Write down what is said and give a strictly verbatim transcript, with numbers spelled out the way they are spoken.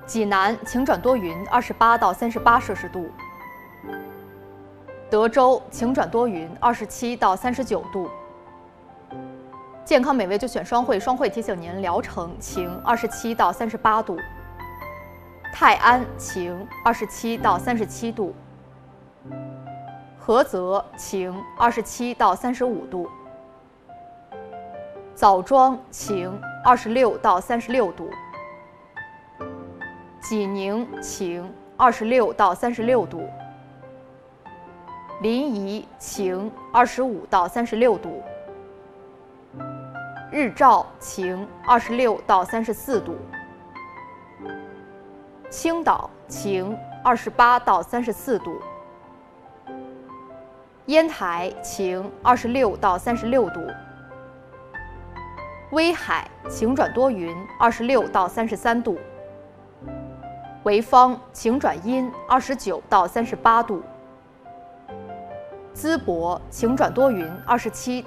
济南晴转多云，二十八到三十八摄氏度；德州晴转多云，二十七到三十九度。健康美味就选双汇，双汇提醒您：聊城晴，二十七到三十八度；泰安晴，二十七到三十七度；菏泽晴，二十七到三十五度；枣庄晴，二十六到三十六度；济宁晴，二十六到三十六度；临沂晴，二十五到三十六度；日照晴，二十六到三十四度；青岛晴，二十八到三十四度；烟台晴，二十六到三十六度；威海晴转多云，二十六到三十三度；潍坊晴转阴，二十九到三十八度；淄博晴转多云，二十七